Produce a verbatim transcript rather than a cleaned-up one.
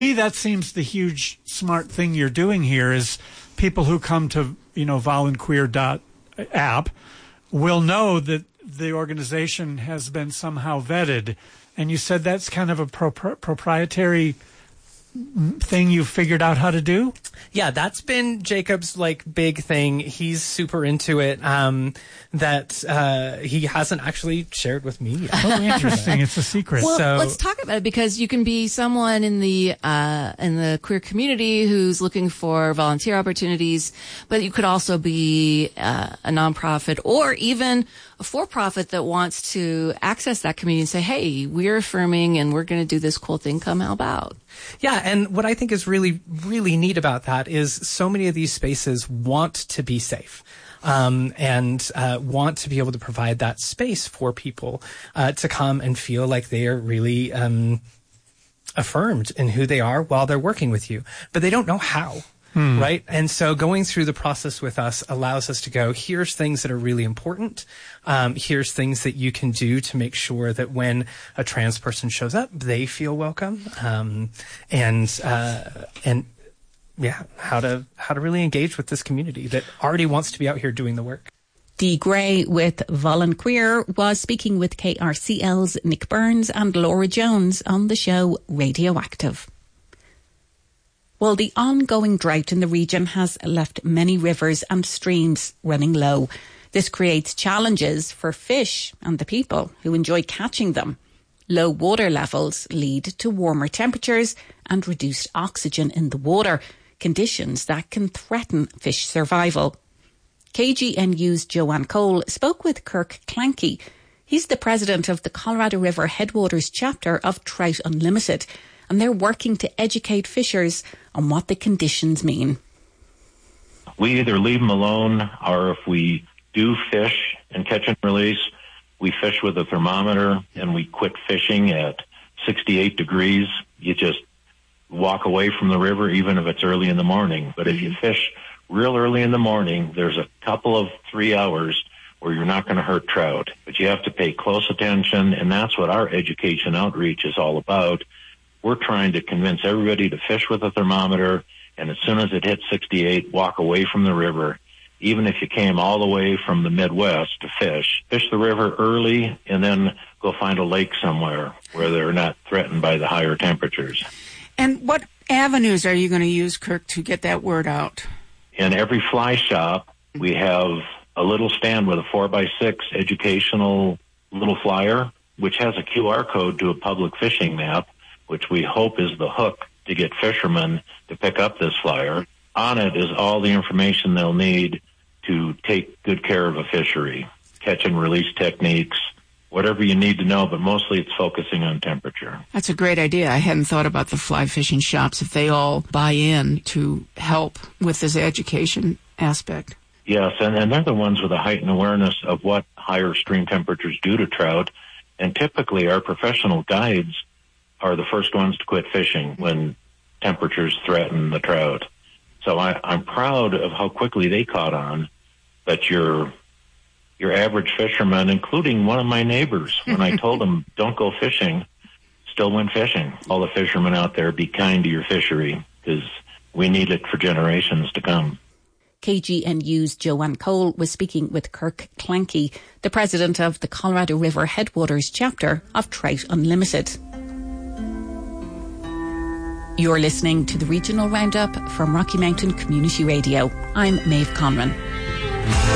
me, that seems the huge smart thing you're doing here is people who come to, you know, volunqueer dot app will know that the organization has been somehow vetted. And you said that's kind of a pro- proprietary thing you figured out how to do? Yeah, that's been Jacob's like big thing. He's super into it. Um, that uh, he hasn't actually shared with me yet. Oh, interesting. It's a secret. Well, So- let's talk about it, because you can be someone in the uh, in the queer community who's looking for volunteer opportunities, but you could also be uh, a nonprofit or even a for-profit that wants to access that community and say, "Hey, we're affirming and we're going to do this cool thing. Come help out." Yeah, and what I think is really, really neat about that is so many of these spaces want to be safe. Um, and uh, want to be able to provide that space for people uh, to come and feel like they are really um, affirmed in who they are while they're working with you. But they don't know how. Hmm. Right? And so going through the process with us allows us to go, here's things that are really important. Um, here's things that you can do to make sure that when a trans person shows up, they feel welcome. Um, and, uh, and yeah, how to, how to really engage with this community that already wants to be out here doing the work. Dee Gray with Volunqueer was speaking with K R C L's Nick Burns and Laura Jones on the show Radioactive. Well, the ongoing drought in the region has left many rivers and streams running low. This creates challenges for fish and the people who enjoy catching them. Low water levels lead to warmer temperatures and reduced oxygen in the water, conditions that can threaten fish survival. K G N U's Joanne Cole spoke with Kirk Clanky. He's the president of the Colorado River Headwaters chapter of Trout Unlimited, and they're working to educate fishers on what the conditions mean. We either leave them alone, or if we do fish and catch and release, we fish with a thermometer and we quit fishing at sixty-eight degrees. You just walk away from the river, even if it's early in the morning. But if you fish real early in the morning, there's a couple of three hours where you're not going to hurt trout. But you have to pay close attention, and that's what our education outreach is all about. We're trying to convince everybody to fish with a thermometer, and as soon as it hits sixty-eight, walk away from the river. Even if you came all the way from the Midwest to fish, fish the river early and then go find a lake somewhere where they're not threatened by the higher temperatures. And what avenues are you going to use, Kirk, to get that word out? In every fly shop, we have a little stand with a four by six educational little flyer, which has a Q R code to a public fishing map, which we hope is the hook to get fishermen to pick up this flyer. On it is all the information they'll need to take good care of a fishery, catch and release techniques, whatever you need to know, but mostly it's focusing on temperature. That's a great idea. I hadn't thought about the fly fishing shops, if they all buy in to help with this education aspect. Yes, and, and they're the ones with a heightened awareness of what higher stream temperatures do to trout, and typically our professional guides are the first ones to quit fishing when temperatures threaten the trout. So I, I'm proud of how quickly they caught on, that your your average fisherman, including one of my neighbors, when I told him don't go fishing, still went fishing. All the fishermen out there, be kind to your fishery, because we need it for generations to come. K G N U's Joanne Cole was speaking with Kirk Clanky, the president of the Colorado River Headwaters chapter of Trout Unlimited. You're listening to the Regional Roundup from Rocky Mountain Community Radio. I'm Maeve Conran.